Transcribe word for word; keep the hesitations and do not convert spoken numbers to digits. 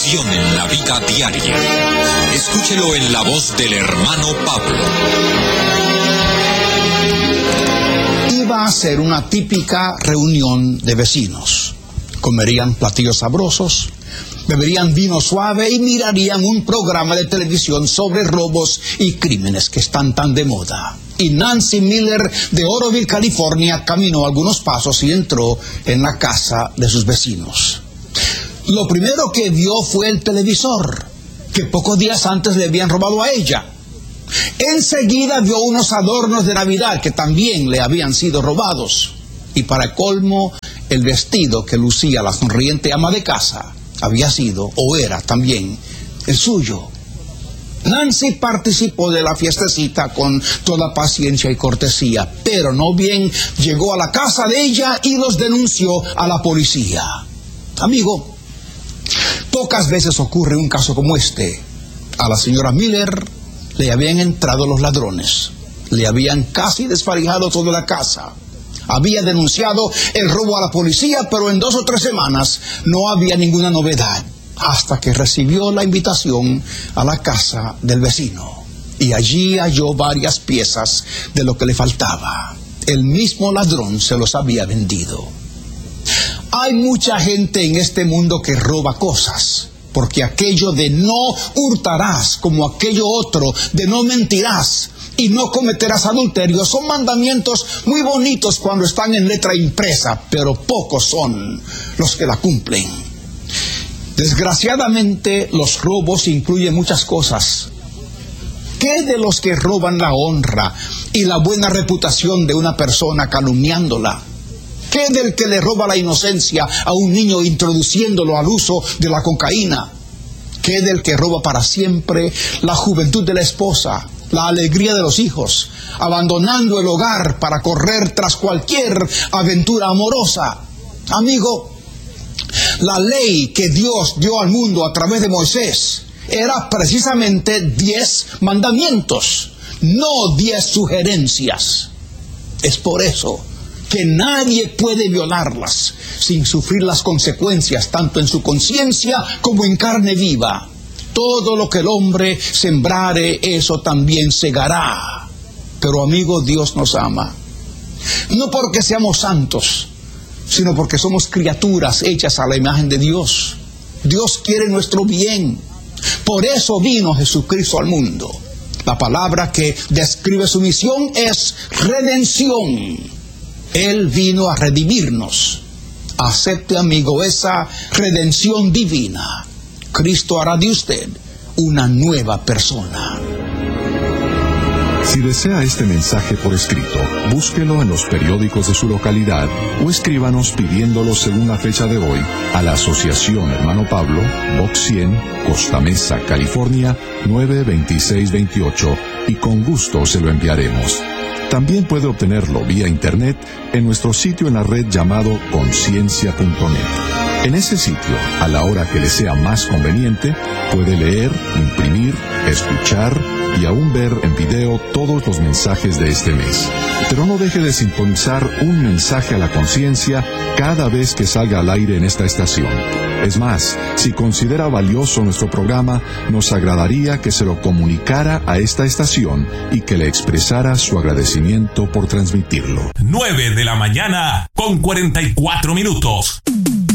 Bendición en la vida diaria. Escúchelo en la voz del hermano Pablo. Iba a ser una típica reunión de vecinos. Comerían platillos sabrosos, beberían vino suave y mirarían un programa de televisión sobre robos y crímenes que están tan de moda. Y Nancy Miller de Oroville, California, caminó algunos pasos y entró en la casa de sus vecinos. Lo primero que vio fue el televisor, que pocos días antes le habían robado a ella. Enseguida vio unos adornos de Navidad que también le habían sido robados. Y para colmo, el vestido que lucía la sonriente ama de casa había sido, o era también, el suyo. Nancy participó de la fiestecita con toda paciencia y cortesía, pero no bien llegó a la casa de ella y los denunció a la policía. Amigo, pocas veces ocurre un caso como este. A la señora Miller le habían entrado los ladrones, le habían casi desvalijado toda la casa. Había denunciado el robo a la policía, pero en dos o tres semanas no había ninguna novedad, hasta que recibió la invitación a la casa del vecino. Y allí halló varias piezas de lo que le faltaba. El mismo ladrón se los había vendido. Hay mucha gente en este mundo que roba cosas, porque aquello de no hurtarás, como aquello otro de no mentirás y no cometerás adulterio, son mandamientos muy bonitos cuando están en letra impresa, pero pocos son los que la cumplen. Desgraciadamente, los robos incluyen muchas cosas. ¿Qué de los que roban la honra y la buena reputación de una persona calumniándola? ¿Qué del que le roba la inocencia a un niño introduciéndolo al uso de la cocaína? ¿Qué del que roba para siempre la juventud de la esposa, la alegría de los hijos, abandonando el hogar para correr tras cualquier aventura amorosa? Amigo, la ley que Dios dio al mundo a través de Moisés era precisamente diez mandamientos, no diez sugerencias. Es por eso que nadie puede violarlas sin sufrir las consecuencias, tanto en su conciencia como en carne viva. Todo lo que el hombre sembrare, eso también segará. Pero amigo, Dios nos ama, no porque seamos santos, sino porque somos criaturas hechas a la imagen de Dios. Dios quiere nuestro bien. Por eso vino Jesucristo al mundo. La palabra que describe su misión es redención. Él vino a redimirnos. Acepte, amigo, esa redención divina. Cristo hará de usted una nueva persona. Si desea este mensaje por escrito, búsquelo en los periódicos de su localidad o escríbanos pidiéndolo según la fecha de hoy a la Asociación Hermano Pablo, Box cien, Costa Mesa, California, nueve veintiséis veintiocho, y con gusto se lo enviaremos. También puede obtenerlo vía internet en nuestro sitio en la red llamado conciencia punto net. En ese sitio, a la hora que le sea más conveniente, puede leer, imprimir, escuchar y aún ver en video todos los mensajes de este mes. Pero no deje de sintonizar un mensaje a la conciencia cada vez que salga al aire en esta estación. Es más, si considera valioso nuestro programa, nos agradaría que se lo comunicara a esta estación y que le expresara su agradecimiento por transmitirlo. nueve de la mañana con cuarenta y cuatro minutos.